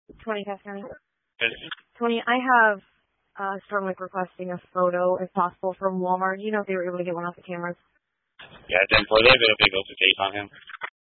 20 Cass County. Yes. 20, I have Stormwick requesting a photo, if possible, from Walmart. Do you know if they were able to get one off the cameras? Yeah, 10-4, they have a big tape on him.